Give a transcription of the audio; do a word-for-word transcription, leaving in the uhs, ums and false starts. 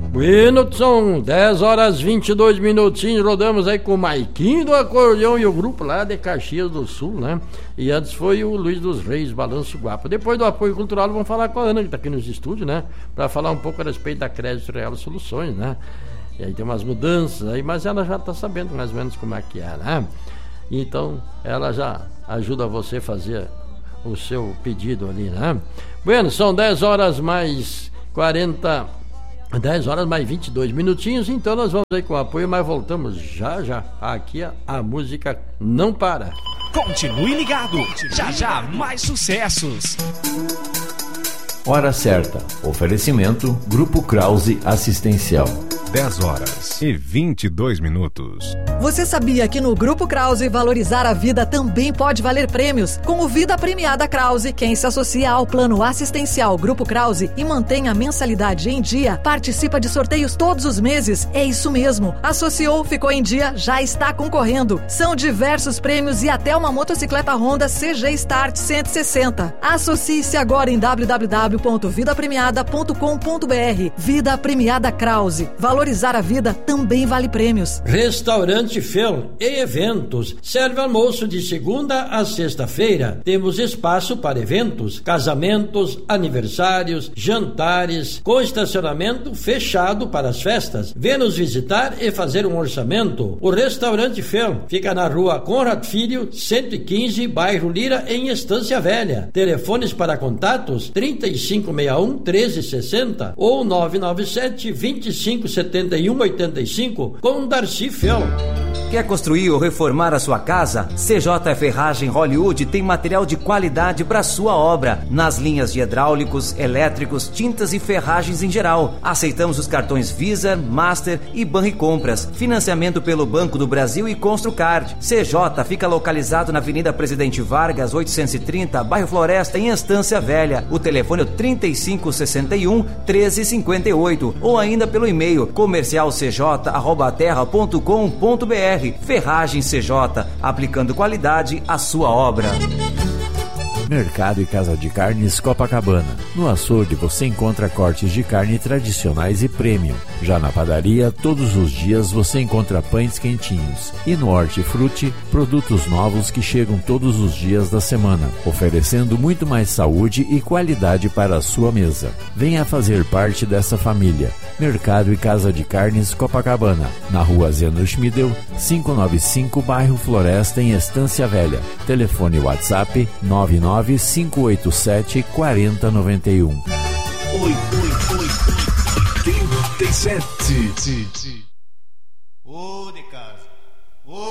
Bueno, são dez horas e vinte e dois minutinhos, rodamos aí com o Maiquinho do Acordeão e o grupo lá de Caxias do Sul, né? E antes foi o Luiz dos Reis, Balanço Guapo. Depois do apoio cultural, vamos falar com a Ana, que tá aqui nos estúdios, né? Pra falar um pouco a respeito da Crédito Real Soluções, né? E aí tem umas mudanças aí, mas ela já tá sabendo mais ou menos como é que é, né? Então, ela já ajuda você a fazer o seu pedido ali, né? Bueno, são dez horas mais quarenta... dez horas mais vinte e dois minutinhos, então nós vamos aí com o apoio, mas voltamos já já. Aqui a, a música não para. Continue ligado, já já mais sucessos. Hora certa. Oferecimento Grupo Krause Assistencial. dez horas e vinte e dois minutos. Você sabia que no Grupo Krause valorizar a vida também pode valer prêmios? Com o Vida Premiada Krause, quem se associa ao plano assistencial Grupo Krause e mantém a mensalidade em dia, participa de sorteios todos os meses. É isso mesmo. Associou, ficou em dia, já está concorrendo. São diversos prêmios e até uma motocicleta Honda C G Start cento e sessenta. Associe-se agora em w w w ponto vida premiada ponto com ponto b r. Vida Premiada Krause. Valorizar a vida também vale prêmios. Restaurante Fel e Eventos. Serve almoço de segunda a sexta-feira. Temos espaço para eventos, casamentos, aniversários, jantares, com estacionamento fechado para as festas. Vê nos visitar e fazer um orçamento. O Restaurante Fel fica na rua Conrad Filho, cento e quinze, bairro Lira, em Estância Velha. Telefones para contatos trinta e cinco sessenta e um, treze sessenta ou nove nove sete, vinte e cinco setenta e um, oitenta e cinco com Darcy Fel. Quer construir ou reformar a sua casa? C J Ferragem Hollywood tem material de qualidade para sua obra, nas linhas de hidráulicos, elétricos, tintas e ferragens em geral. Aceitamos os cartões Visa, Master e Banricompras. Financiamento pelo Banco do Brasil e Construcard. C J fica localizado na Avenida Presidente Vargas, oitocentos e trinta, bairro Floresta, em Estância Velha. O telefone é trinta e cinco sessenta e um, treze cinquenta e oito ou ainda pelo e-mail comercial c j arroba terra ponto com ponto b r. Ferragem C J, aplicando qualidade à sua obra. Mercado e Casa de Carnes Copacabana. No açougue você encontra cortes de carne tradicionais e premium. Já na padaria, todos os dias você encontra pães quentinhos. E no Hortifruti, produtos novos que chegam todos os dias da semana, oferecendo muito mais saúde e qualidade para a sua mesa. Venha fazer parte dessa família. Mercado e Casa de Carnes Copacabana, na rua Zeno Schmidel, quinhentos e noventa e cinco, bairro Floresta, em Estância Velha. Telefone WhatsApp nove nove cinco oito sete, quatro zero nove um. Oi, oi, oi, trinta e sete. Ô, de casa.